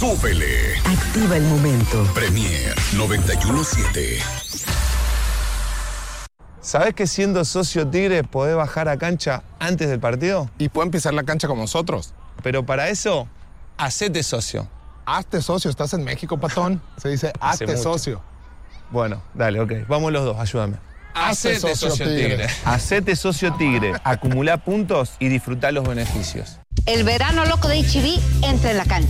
Súbele. Activa el momento. Premier 91.7. ¿Sabés que siendo socio Tigre podés bajar a cancha antes del partido? Y pueden pisar la cancha con nosotros. Pero para eso, hacete socio. Hazte socio, estás en México, patón. Se dice hazte socio. Bueno, dale, ok. Vamos los dos, ayúdame. Hacete socio Tigre. Hacete socio Tigre. Acumulá puntos y disfrutá los beneficios. El verano loco de HB entra en la cancha.